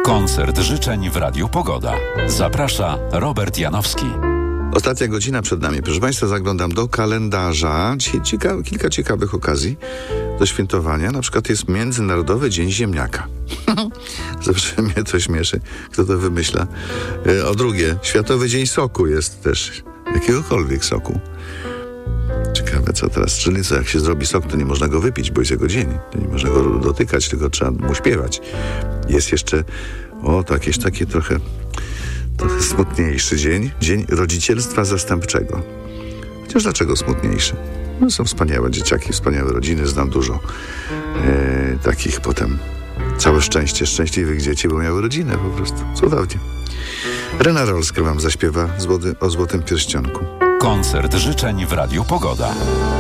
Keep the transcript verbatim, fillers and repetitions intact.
Koncert życzeń w Radiu Pogoda. Zaprasza Robert Janowski. Ostatnia godzina przed nami. Proszę Państwa, zaglądam do kalendarza. Dzisiaj cieka- kilka ciekawych okazji do świętowania. Na przykład jest Międzynarodowy Dzień Ziemniaka. Zawsze mnie to śmieszy, kto to wymyśla. E, o drugie, Światowy Dzień Soku jest też. Jakiegokolwiek soku. Ciekawe, co teraz. Czyli co, jak się zrobi sok, to nie można go wypić, bo jest jego dzień. To nie można go dotykać, tylko trzeba mu śpiewać. Jest jeszcze, o, to jakieś takie trochę... Trochę smutniejszy dzień. Dzień Rodzicielstwa Zastępczego. Chociaż dlaczego smutniejszy? No, są wspaniałe dzieciaki, wspaniałe rodziny. Znam dużo e, takich potem. Całe szczęście szczęśliwych dzieci, bo miały rodzinę po prostu. Cudownie. Rena Rolska wam zaśpiewa złoty, o Złotym Pierścionku. Koncert życzeń w Radiu Pogoda.